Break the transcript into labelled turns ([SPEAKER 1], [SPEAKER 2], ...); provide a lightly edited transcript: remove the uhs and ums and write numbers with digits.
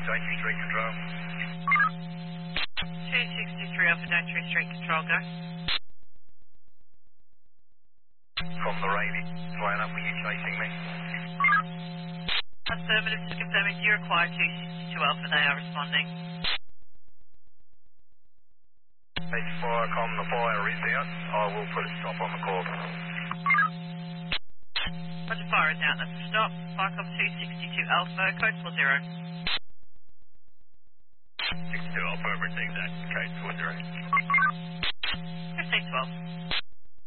[SPEAKER 1] Daintree Street Control.
[SPEAKER 2] 263 Alpha Daintree Street Control, go.
[SPEAKER 1] From the radio. Flying up, were you chasing me?
[SPEAKER 2] Affirmative, just confirming you require 262 Alpha, they are responding.
[SPEAKER 1] It's Firecom, the fire is out. I will put a stop on the call.
[SPEAKER 2] Roger, fire is out, that's a stop. Firecom 262 Alpha, code 40.
[SPEAKER 1] 62 Alpha, received that. Code 40.
[SPEAKER 2] 1512.